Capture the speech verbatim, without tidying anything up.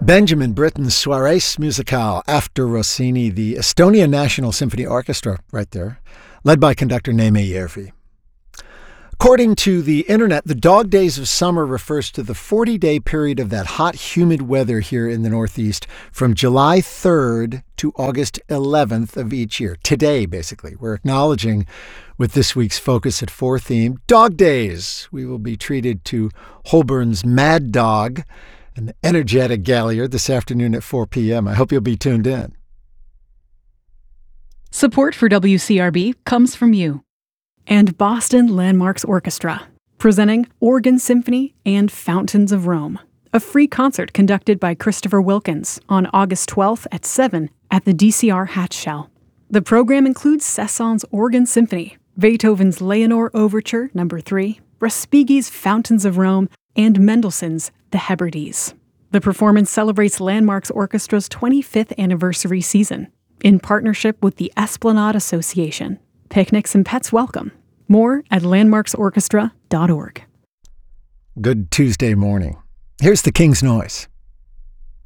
Benjamin Britten's Soirées Musicales after Rossini, the Estonia National Symphony Orchestra, right there, led by conductor Neeme Järvi. According to the internet, the dog days of summer refers to the forty-day period of that hot, humid weather here in the Northeast from July third to August eleventh of each year. Today, basically, we're acknowledging with this week's Focus at Four theme, Dog Days. We will be treated to Holborn's Mad Dog, an energetic Galliard this afternoon at four p.m. I hope you'll be tuned in. Support for W C R B comes from you and Boston Landmarks Orchestra, presenting Organ Symphony and Fountains of Rome, a free concert conducted by Christopher Wilkins on August twelfth at seven at the D C R Hatch Shell. The program includes Cesson's Organ Symphony, Beethoven's Leonore Overture Number three, Respighi's Fountains of Rome, and Mendelssohn's The Hebrides. The performance celebrates Landmarks Orchestra's twenty-fifth anniversary season in partnership with the Esplanade Association. Picnics and pets welcome. More at landmarks orchestra dot org. Good Tuesday morning. Here's the King's Noise.